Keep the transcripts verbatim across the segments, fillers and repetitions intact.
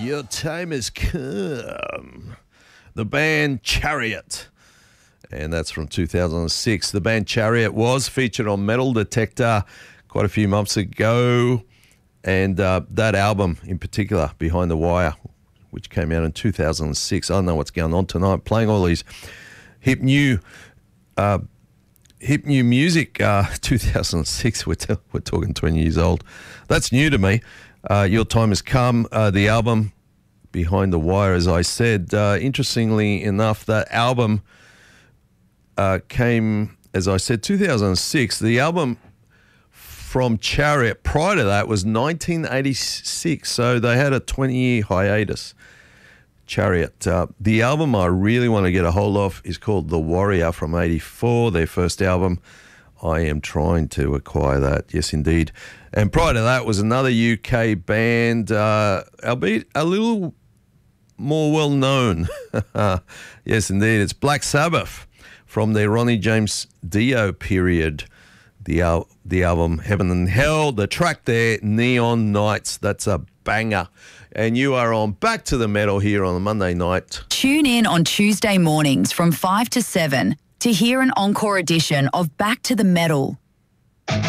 Your time has come. The band Chariot. And that's from two thousand six. The band Chariot was featured on Metal Detector quite a few months ago. And uh, that album in particular, Behind the Wire, which came out in two thousand six. I don't know what's going on tonight. Playing all these hip new uh, hip new music. Uh, two thousand six, we're, t- we're talking twenty years old. That's new to me. Uh, Your Time Has Come, uh, the album Behind the Wire, as I said. Uh, interestingly enough, that album uh, came, as I said, two thousand six. The album from Chariot prior to that was nineteen eighty-six, so they had a twenty-year hiatus. Chariot. Uh, the album I really want to get a hold of is called The Warrior from eighty-four, their first album. I am trying to acquire that, yes indeed. And prior to that was another U K band, uh, albeit a little more well known. Yes indeed, it's Black Sabbath from their Ronnie James Dio period. The, al- the album Heaven and Hell, the track there, Neon Nights, that's a banger. And you are on Back to the Metal here on a Monday night. Tune in on Tuesday mornings from five to seven to hear an encore edition of Back to the Metal. Rock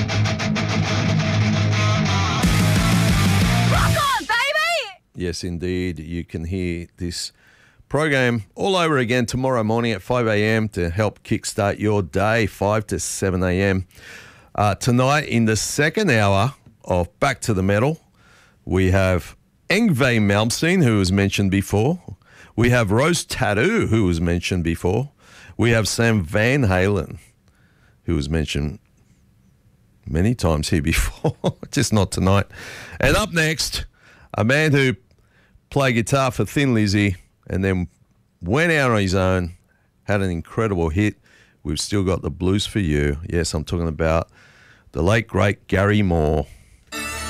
on, baby! Yes, indeed. You can hear this program all over again tomorrow morning at five a.m. to help kickstart your day, five to seven a.m. Uh, tonight, in the second hour of Back to the Metal, we have Yngwie Malmsteen, who was mentioned before. We have Rose Tattoo, who was mentioned before. We have Sam Van Halen, who was mentioned many times here before, just not tonight. And up next, a man who played guitar for Thin Lizzy and then went out on his own, had an incredible hit. We've still got the blues for you. Yes, I'm talking about the late, great Gary Moore.